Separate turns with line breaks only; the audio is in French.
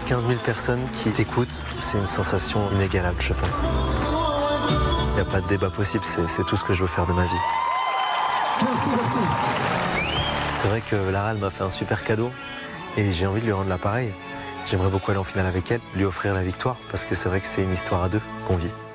15 000 personnes qui t'écoutent, c'est une sensation inégalable, je pense. Il n'y a pas de débat possible, c'est tout ce que je veux faire de ma vie.
Merci.
C'est vrai que Lara, elle m'a fait un super cadeau et j'ai envie de lui rendre l'appareil. J'aimerais beaucoup aller en finale avec elle, lui offrir la victoire, parce que c'est vrai que c'est une histoire à deux qu'on vit.